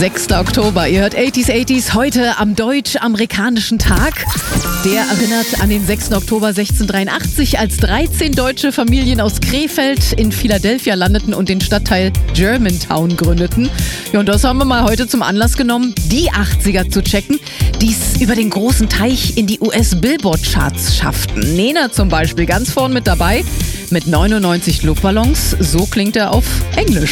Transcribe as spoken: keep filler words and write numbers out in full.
sechster Oktober. Ihr hört achtziger achtziger heute am deutsch-amerikanischen Tag. Der erinnert an den sechster Oktober sechzehnhundertdreiundachtzig, als dreizehn deutsche Familien aus Krefeld in Philadelphia landeten und den Stadtteil Germantown gründeten. Ja, und das haben wir mal heute zum Anlass genommen, die achtziger zu checken, die es über den großen Teich in die U S-Billboard-Charts schafften. Nena zum Beispiel ganz vorn mit dabei mit neunundneunzig Luftballons. So klingt er auf Englisch.